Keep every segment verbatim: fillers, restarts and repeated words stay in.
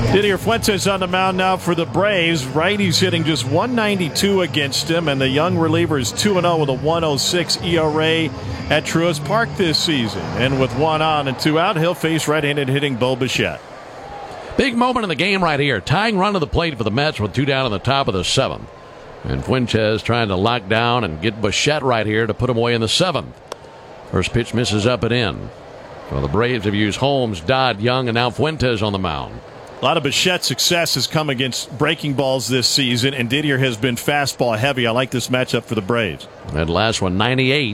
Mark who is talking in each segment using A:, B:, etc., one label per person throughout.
A: Didier Fuentes on the mound now for the Braves. Righty's hitting just one ninety-two against him, and the young reliever is two and oh with a one oh six E R A at Truist Park this season. And with one on and two out, he'll face right-handed hitting Bo Bichette.
B: Big moment in the game right here. Tying run to the plate for the Mets with two down in the top of the seventh. And Fuentes trying to lock down and get Bichette right here to put him away in the seventh. First pitch misses up and in. Well, the Braves have used Holmes, Dodd, Young, and now Fuentes on the mound.
A: A lot of Bichette's success has come against breaking balls this season, and Didier has been fastball heavy. I like this matchup for the Braves.
B: That last one, ninety-eight.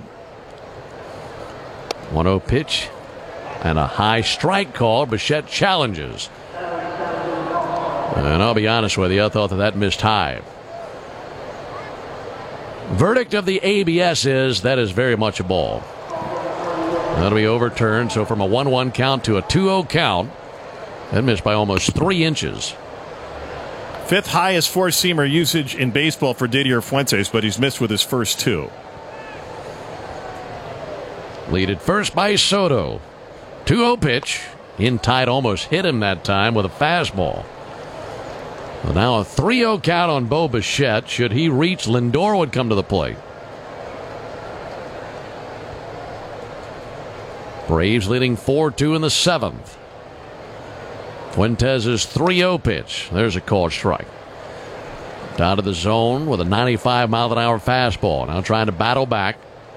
B: one oh pitch and a high strike call. Bichette challenges. And I'll be honest with you, I thought that that missed high. Verdict of the A B S is that is very much a ball. That'll be overturned. So from a one one count to a two oh count, that missed by almost three inches.
A: Fifth highest four-seamer usage in baseball for Didier Fuentes, but he's missed with his first two.
B: Lead at first by Soto. two oh pitch. In tight, almost hit him that time with a fastball. Well, now a three oh count on Bo Bichette. Should he reach, Lindor would come to the plate. Braves leading four two in the seventh. Fuentes' three oh pitch. There's a called strike. Down to the zone with a ninety-five mile an hour fastball. Now trying to battle back.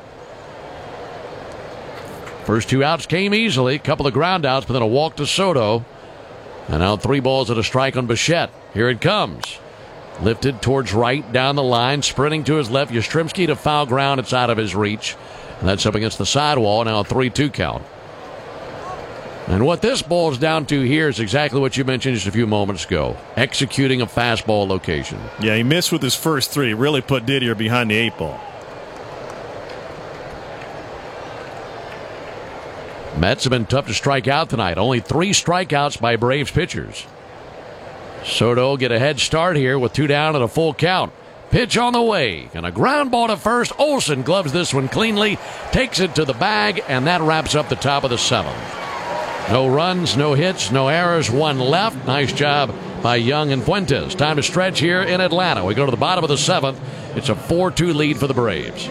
B: First two outs came easily. A couple of ground outs, but then a walk to Soto. And now three balls and a strike on Bichette. Here it comes. Lifted towards right, down the line, sprinting to his left. Yastrzemski to foul ground. It's out of his reach. And that's up against the sidewall. Now a three two count. And what this boils down to here is exactly what you mentioned just a few moments ago. Executing a fastball location.
A: Yeah, he missed with his first three. Really put Didier behind the eight ball.
B: Mets have been tough to strike out tonight. Only three strikeouts by Braves pitchers. Soto get a head start here with two down and a full count. Pitch on the way. And a ground ball to first. Olsen gloves this one cleanly. Takes it to the bag. And that wraps up the top of the seventh. No runs, no hits, no errors. One left. Nice job by Young and Fuentes. Time to stretch here in Atlanta. We go to the bottom of the seventh. It's a four two lead for the Braves.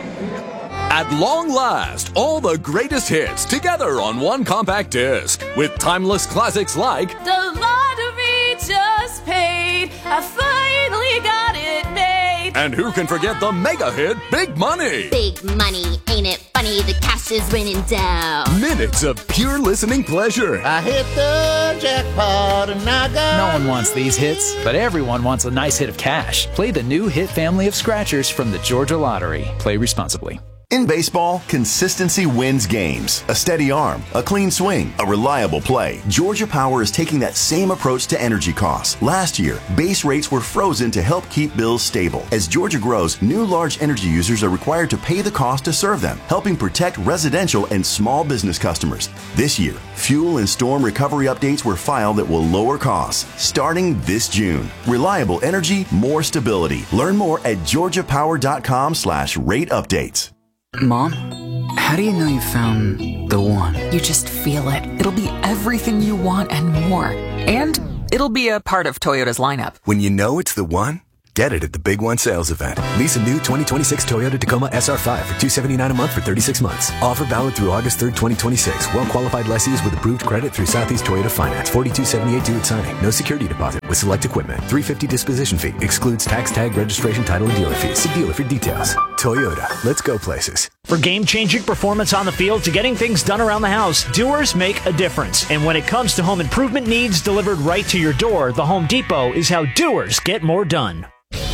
C: At long last, all the greatest hits together on one compact disc with timeless classics like
D: The Lottery Just Paid, I Finally Got It Made.
C: And who can forget the mega hit Big Money?
E: Big money, ain't it funny? The cash is raining down.
C: Minutes of pure listening pleasure.
F: I hit the jackpot and I got...
G: No one wants these hits, but everyone wants a nice hit of cash. Play the new hit family of scratchers from the Georgia Lottery. Play responsibly.
H: In baseball, consistency wins games. A steady arm, a clean swing, a reliable play. Georgia Power is taking that same approach to energy costs. Last year, base rates were frozen to help keep bills stable. As Georgia grows, new large energy users are required to pay the cost to serve them, helping protect residential and small business customers. This year, fuel and storm recovery updates were filed that will lower costs starting this June. Reliable energy, more stability. Learn more at georgiapower.com slash rate updates.
I: Mom, how do you know you found the one?
J: You just feel it. It'll be everything you want and more. And it'll be a part of Toyota's lineup.
K: When you know it's the one, get it at the Big One sales event. Lease a new twenty twenty-six Toyota Tacoma S R five for two hundred seventy-nine dollars a month for thirty-six months. Offer valid through August third, twenty twenty-six. Well-qualified lessees with approved credit through Southeast Toyota Finance. forty-two seventy-eight due at signing. No security deposit with select equipment. three hundred fifty dollars disposition fee. Excludes tax, tag, registration, title, and dealer fees. See dealer for details. Toyota. Let's go places.
L: For game-changing performance on the field to getting things done around the house, Doers make a difference. And when it comes to home improvement needs delivered right to your door, the Home Depot is how doers get more done.